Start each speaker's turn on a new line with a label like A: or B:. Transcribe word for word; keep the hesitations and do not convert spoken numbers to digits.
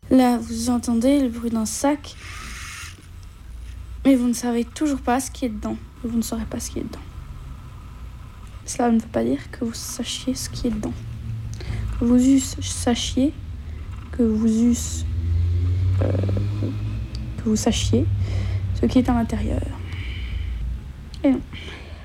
A: Là, vous entendez le bruit d'un sac, mais vous ne savez toujours pas ce qui est dedans. Vous ne saurez pas ce qui est dedans. Cela ne veut pas dire que vous sachiez ce qui est dedans. Que vous eusse sachiez, que vous eusse, euh, que vous sachiez ce qui est à l'intérieur. Et non.